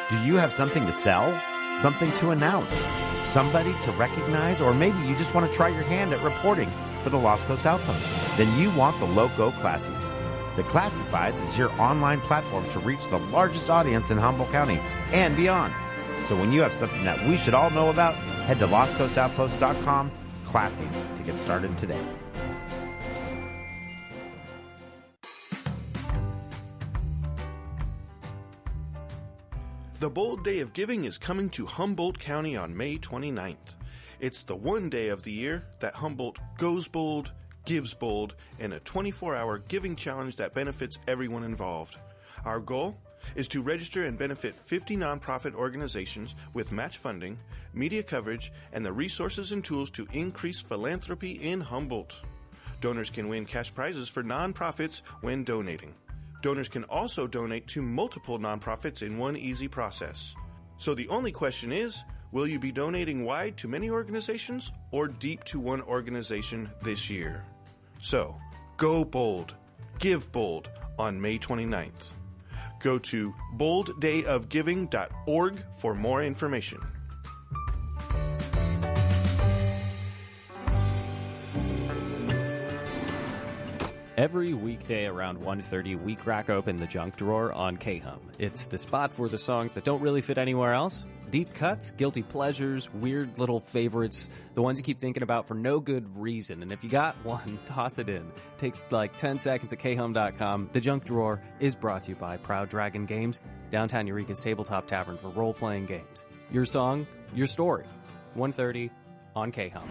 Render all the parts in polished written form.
Do you have something to sell? Something to announce? Somebody to recognize? Or maybe you just want to try your hand at reporting for the Lost Coast Outpost? Then you want the Loco Classies. The Classifieds is your online platform to reach the largest audience in Humboldt County and beyond. So when you have something that we should all know about, head to lostcoastoutpost.com Classies to get started today. The Bold Day of Giving is coming to Humboldt County on May 29th. It's the one day of the year that Humboldt goes bold, gives bold, in a 24-hour giving challenge that benefits everyone involved. Our goal is to register and benefit 50 nonprofit organizations with match funding, media coverage, and the resources and tools to increase philanthropy in Humboldt. Donors can win cash prizes for nonprofits when donating. Donors can also donate to multiple nonprofits in one easy process. So the only question is, will you be donating wide to many organizations or deep to one organization this year? So, go bold, give bold on May 29th. Go to bolddayofgiving.org for more information. Every weekday around 1:30, we crack open the junk drawer on K-Hum. It's the spot for the songs that don't really fit anywhere else. Deep cuts, guilty pleasures, weird little favorites, the ones you keep thinking about for no good reason. And if you got one, toss it in. It takes like 10 seconds at khum.com. The junk drawer is brought to you by Proud Dragon Games, downtown Eureka's tabletop tavern for role-playing games. Your song, your story. 1:30 on K-Hum.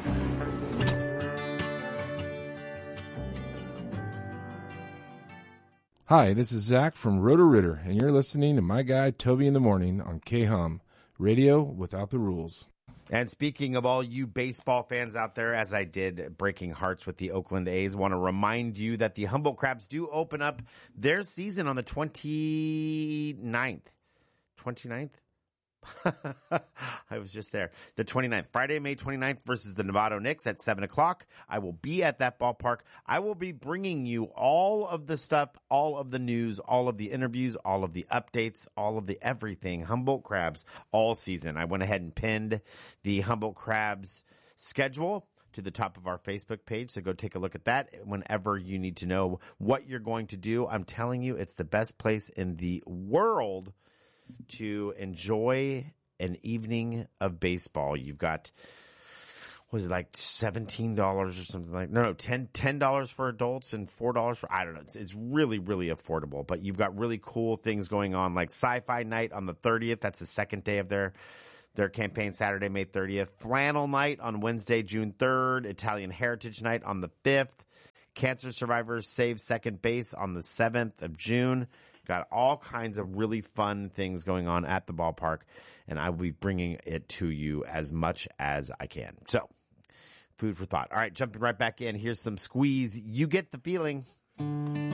Hi, this is Zach from Roto-Ritter, and you're listening to my guy Toby in the Morning on K-Hum, radio without the rules. And speaking of all you baseball fans out there, as I did breaking hearts with the Oakland A's, want to remind you that the Humboldt Crabs do open up their season on the 29th. 29th? I was just there. The 29th, Friday, May 29th versus the Novato Knicks at 7 o'clock. I will be at that ballpark. I will be bringing you all of the stuff, all of the news, all of the interviews, all of the updates, all of the everything. Humboldt Crabs all season. I went ahead and pinned the Humboldt Crabs schedule to the top of our Facebook page, so go take a look at that whenever you need to know what you're going to do. I'm telling you, it's the best place in the world to enjoy an evening of baseball. You've got, was it like $17 or something like, no, $10 for adults and $4 for, I don't know. It's really, really affordable, but you've got really cool things going on, like Sci-Fi Night on the 30th. That's the second day of their campaign, Saturday, May 30th. Flannel Night on Wednesday, June 3rd. Italian Heritage Night on the 5th. Cancer Survivors Save Second Base on the 7th of June. Got all kinds of really fun things going on at the ballpark, and I will be bringing it to you as much as I can. So, food for thought. All right, jumping right back in. Here's some Squeeze. You get the feeling.